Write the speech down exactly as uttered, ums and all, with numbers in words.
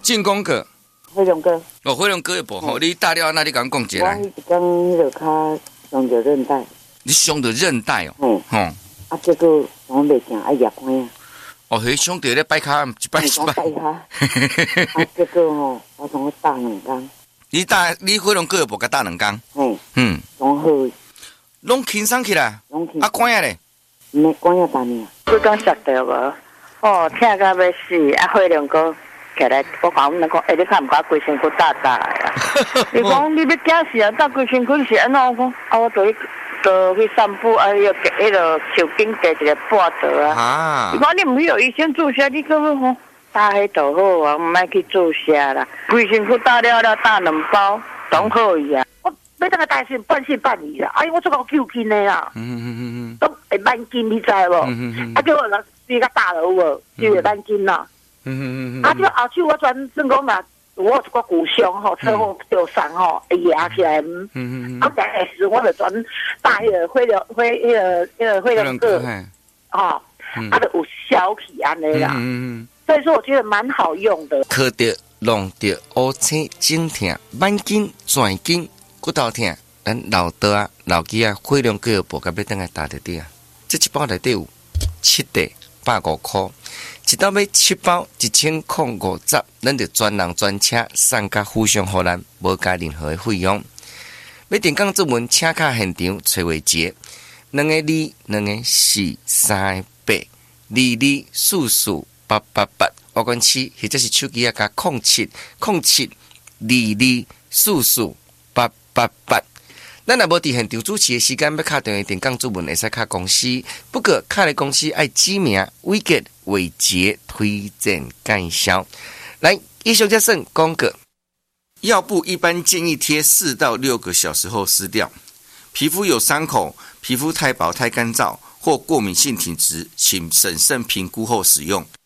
进攻哥， 飞龙哥， 哦，飞龙哥的部吼，你打了那你敢讲一下？ 我一刚迄个脚伤着韧带， 你伤着韧带哦， 嗯， 吼， 啊，结果我袂行，爱压关啊， 哦，迄伤着咧摆骹一摆一摆， 摆骹，啊，结果吼，我从我打两工， 你打你飞龙哥的部甲打两工， 嘿， 嗯， 拢好， 拢轻松起来， 拢轻， 啊，关啊咧， 没关啊，打你啊， 你讲摔着无？哦，疼到要死，啊，飞龙哥。起来，我讲阮讲，哎、欸，你看唔看规身躯大大的啊？伊讲你要惊死啊，大规身躯是安怎？我讲啊，我就去就去散步，啊，迄个迄个手筋夹一个半折啊。 啊！ 伊讲你唔去有医生注射，你讲讲打迄就好啊，唔爱去注射啦。规身躯打了了，打两包，总好伊啊。我要等个大信半信半疑啦，哎，我做够救筋的啦。 嗯嗯嗯嗯， 都会慢筋，你知无？嗯嗯啊，叫我人比较大了无？就会慢筋啦。嗯嗯嗯，啊！这个后手我专算讲啦，我有一个骨伤吼，车祸受伤吼，会压起来。嗯嗯嗯。啊，第一时我就专打迄个血流血迄个迄个血流个，哦，啊，就有消起安尼啦。嗯嗯。所以说，我觉得蛮好用的。 靠着弄着乌青颈痛、慢筋、转筋、骨头痛，咱老倒啊、老机啊，血量各部甲要等来打得滴啊。这一包内底有七袋，百五块。一到买七包一千零五十，咱就专人专车送甲府上予咱，无加任何的费用。要电讲作文请卡现场找话节，两个二，两个四，三个八，二二四四八八八，我管七，或者是手机啊加零七零七二二四四八八八。咱若无伫现场主持的时间，要敲电话电讲作文，会使敲公司。不过敲的公司爱指名、伟杰、伟杰推荐介绍。来，以上加算讲个。药布一般建议贴四到六个小时后撕掉。皮肤有伤口、皮肤太薄、太干燥或过敏性体质，请审慎评估后使用。